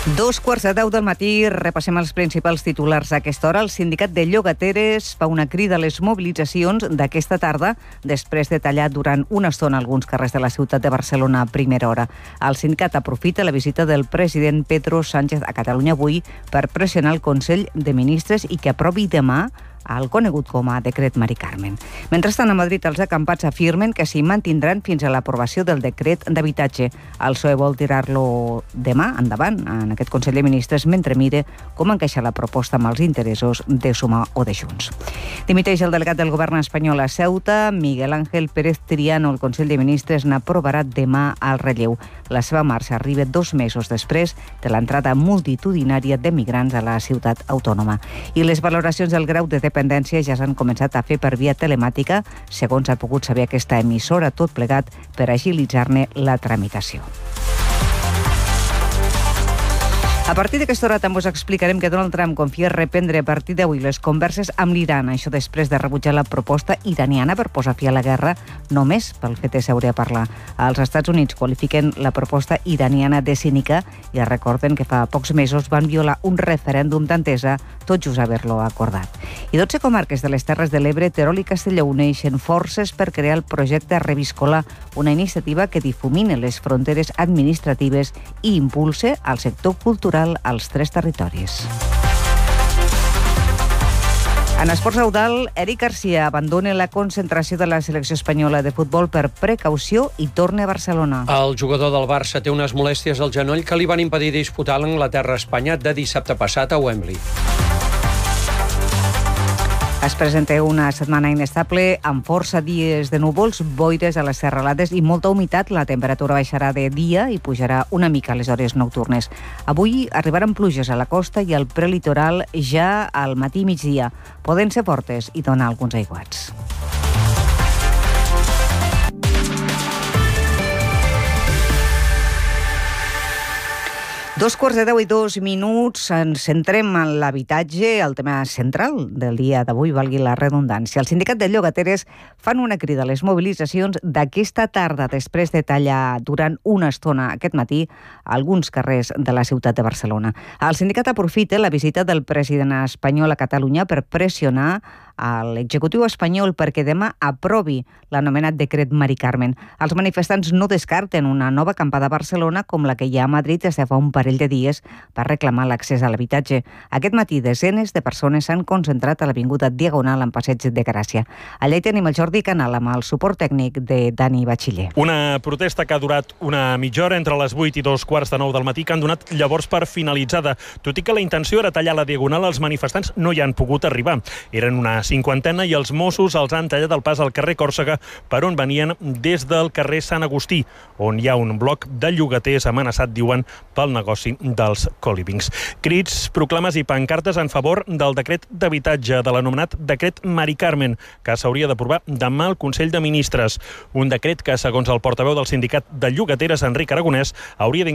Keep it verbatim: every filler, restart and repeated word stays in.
Dos quarts de deu del matí, repassem els principals titulars a aquesta hora. El sindicat de llogateres fa una crida a les mobilitzacions d'aquesta tarda després de tallar durant una estona alguns carrers de la ciutat de Barcelona a primera hora. El sindicat aprofita la visita del president Pedro Sánchez a Catalunya avui per pressionar el Consell de Ministres i que aprovi demà el conegut com a decret Mari Carmen. Mentrestant, a Madrid, els acampats afirmen que s'hi mantindran fins a l'aprovació del decret d'habitatge. El P S O E vol tirar-lo demà endavant en aquest Consell de Ministres mentre mire com encaixa la proposta amb els interessos de Sumar o de Junts. Dimiteix el delegat del govern espanyol a Ceuta, Miguel Ángel Pérez Triano. El Consell de Ministres n'aprovarà demà el relleu. La seva marxa arriba dos mesos després de l'entrada multitudinària de migrants a la ciutat autònoma. I les valoracions del grau de dependència ja s'han començat a fer per via telemàtica, segons ha pogut saber aquesta emissora, tot plegat per agilitzar-ne la tramitació. A partir d'aquesta hora també us explicarem que Donald Trump confia reprendre a partir d'avui les converses amb l'Iran, això després de rebutjar la proposta iraniana per posar fi a la guerra només pel fet de seure a parlar. Els Estats Units qualifiquen la proposta iraniana de cínica i recorden que fa pocs mesos van violar un referèndum d'entesa tot just haver-lo acordat. I dotze comarques de les Terres de l'Ebre, Terol i Castelló uneixen forces per crear el projecte Reviscola, una iniciativa que difumina les fronteres administratives i impulsa el sector cultural als tres territoris. En esports Eudal, Eric Garcia abandona la concentració de la selecció espanyola de futbol per precaució i torna a Barcelona. El jugador del Barça té unes molèsties al genoll que li van impedir disputar l'Anglaterra-Espanya de dissabte passat a Wembley. Es presenta una setmana inestable amb força dies de núvols, boires a les serralades i molta humitat. La temperatura baixarà de dia i pujarà una mica a les hores nocturnes. Avui arribaran pluges a la costa i al prelitoral ja al matí i migdia. Poden ser fortes i donar alguns aiguats. Dos quarts de deu i dos minuts, ens centrem en l'habitatge, el tema central del dia d'avui, valgui la redundància. El sindicat de llogateres fan una crida a les mobilitzacions d'aquesta tarda després de tallar durant una estona aquest matí alguns carrers de la ciutat de Barcelona. El sindicat aprofita la visita del president espanyol a Catalunya per pressionar a l'executiu espanyol perquè demà aprovi l'anomenat decret Mari Carmen. Els manifestants no descarten una nova acampada a Barcelona com la que hi ha a Madrid des de fa un parell de dies per reclamar l'accés a l'habitatge. Aquest matí, desenes de persones s'han concentrat a l'avinguda Diagonal en Passeig de Gràcia. Allà hi tenim el Jordi Canal amb el suport tècnic de Dani Batxiller. Una protesta que ha durat una mitja hora entre les vuit i dos quarts de nou del matí que han donat llavors per finalitzada. Tot i que la intenció era tallar la Diagonal, els manifestants no hi han pogut arribar. Eren una cinquantena i els Mossos els han tallat el pas al carrer Còrsega per on venien des del carrer Sant Agustí, on hi ha un bloc de llogaters amenaçat, diuen, pel negoci dels colivings. Crits, proclames i pancartes en favor del decret d'habitatge, de l'anomenat decret Mari Carmen, que s'hauria d'aprovar demà al Consell de Ministres. Un decret que, segons el portaveu del sindicat de llogateres, Enric Aragonès, hauria